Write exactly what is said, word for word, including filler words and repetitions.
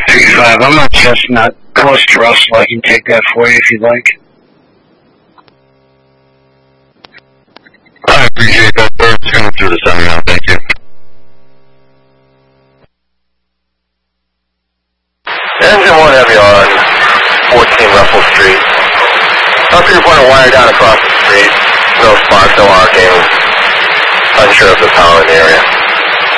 thirty-five, I'm on Chestnut, close to Russell. I can take that for you if you'd like. I appreciate that, sir. Just coming through the center now. Thank you. Engine one heavy on fourteen Russell Street. Up here, point a wire down across the street. No sparks, no arcing. Unsure of the power in the area.